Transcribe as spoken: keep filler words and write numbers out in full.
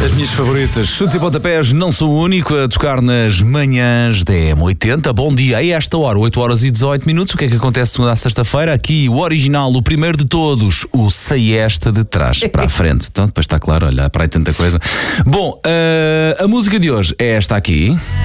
Das minhas favoritas. Chutes e pontapés, não sou o único a tocar nas manhãs da M oitenta. Bom dia, a esta hora, oito horas e dezoito minutos. O que é que acontece segunda a sexta-feira? Aqui o original, o primeiro de todos, o Sei Esta de trás para a frente. Então depois está claro, olha, para aí tanta coisa. Bom, uh, a música de hoje é esta aqui.